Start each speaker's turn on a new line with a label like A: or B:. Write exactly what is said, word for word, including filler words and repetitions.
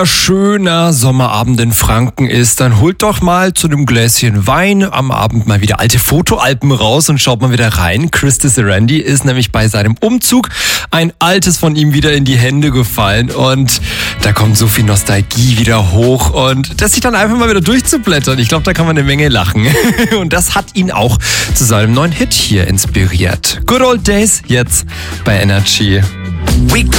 A: schöner Sommerabend in Franken ist, dann holt doch mal zu einem Gläschen Wein am Abend mal wieder alte Fotoalben raus und schaut mal wieder rein. Christy Sarandi ist nämlich bei seinem Umzug ein altes von ihm wieder in die Hände gefallen und da kommt so viel Nostalgie wieder hoch und das sich dann einfach mal wieder durchzublättern. Ich glaube, da kann man eine Menge lachen. Und das hat ihn auch zu seinem neuen Hit hier inspiriert. Good Old Days jetzt bei Energy.
B: We